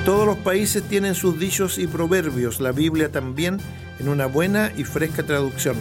Todos los países tienen sus dichos y proverbios, la Biblia también, en una buena y fresca traducción.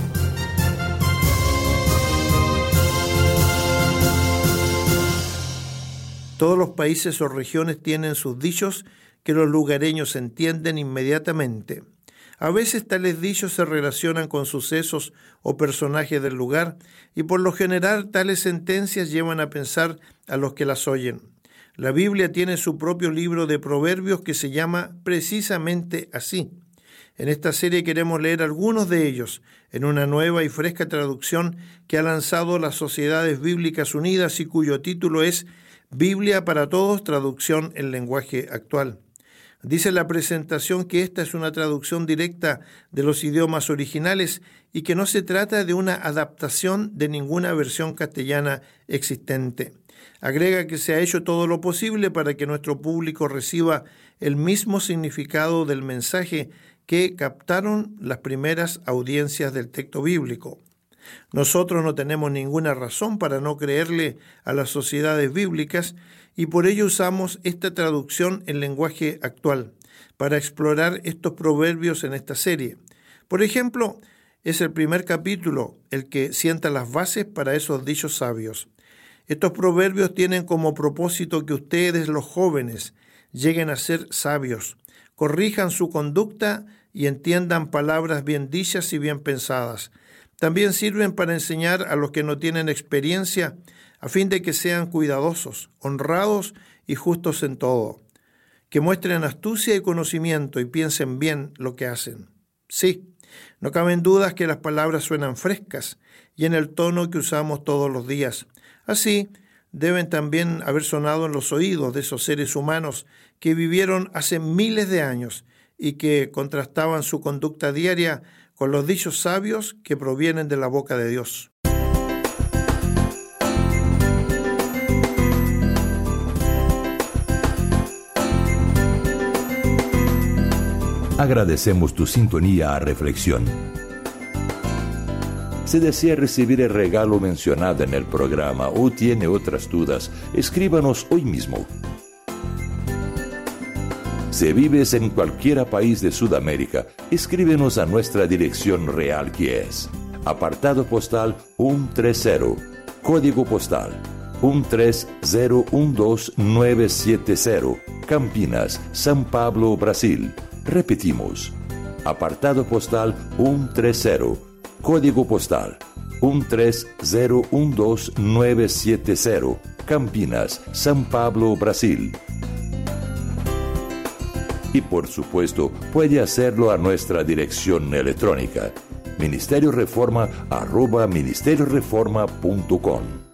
Todos los países o regiones tienen sus dichos que los lugareños entienden inmediatamente. A veces tales dichos se relacionan con sucesos o personajes del lugar y por lo general tales sentencias llevan a pensar a los que las oyen. La Biblia tiene su propio libro de proverbios que se llama precisamente así. En esta serie queremos leer algunos de ellos en una nueva y fresca traducción que ha lanzado las Sociedades Bíblicas Unidas y cuyo título es Biblia para Todos, traducción en lenguaje actual. Dice la presentación que esta es una traducción directa de los idiomas originales y que no se trata de una adaptación de ninguna versión castellana existente. Agrega que se ha hecho todo lo posible para que nuestro público reciba el mismo significado del mensaje que captaron las primeras audiencias del texto bíblico. Nosotros no tenemos ninguna razón para no creerle a las sociedades bíblicas y por ello usamos esta traducción en lenguaje actual para explorar estos proverbios en esta serie. Por ejemplo, es el primer capítulo el que sienta las bases para esos dichos sabios. Estos proverbios tienen como propósito que ustedes, los jóvenes, lleguen a ser sabios, corrijan su conducta y entiendan palabras bien dichas y bien pensadas. También sirven para enseñar a los que no tienen experiencia a fin de que sean cuidadosos, honrados y justos en todo, que muestren astucia y conocimiento y piensen bien lo que hacen. Sí, no caben dudas que las palabras suenan frescas y en el tono que usamos todos los días. Así, deben también haber sonado en los oídos de esos seres humanos que vivieron hace miles de años y que contrastaban su conducta diaria con los dichos sabios que provienen de la boca de Dios. Agradecemos tu sintonía a Reflexión. Si desea recibir el regalo mencionado en el programa o tiene otras dudas, escríbanos hoy mismo. Si vives en cualquier país de Sudamérica, escríbenos a nuestra dirección real que es apartado postal 130, código postal 13012970, Campinas, São Paulo, Brasil. Repetimos, apartado postal 130, código postal 13012970, Campinas, São Paulo, Brasil. Y por supuesto, puede hacerlo a nuestra dirección electrónica ministerioreforma@ministerioreforma.com.